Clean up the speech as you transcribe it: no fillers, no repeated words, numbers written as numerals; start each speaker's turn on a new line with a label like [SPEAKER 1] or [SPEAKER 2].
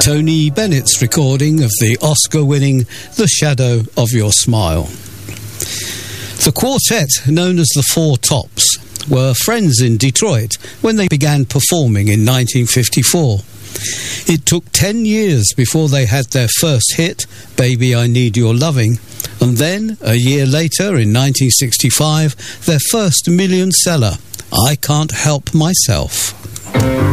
[SPEAKER 1] Tony Bennett's recording of the Oscar-winning The Shadow of Your Smile. The quartet, known as the Four Tops, were friends in Detroit when they began performing in 1954. It took 10 years before they had their first hit, Baby I Need Your Loving, and then, a year later, in 1965, their first million seller, I Can't Help Myself.